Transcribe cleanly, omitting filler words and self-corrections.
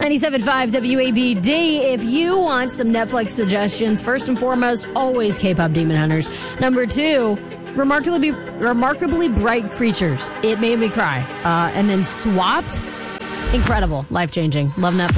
97.5 WABD. If you want some Netflix suggestions, first and foremost, always K-pop Demon Hunters. Number 2, remarkably bright creatures. It made me cry. And then Swapped. Incredible. Life-changing. Love Netflix.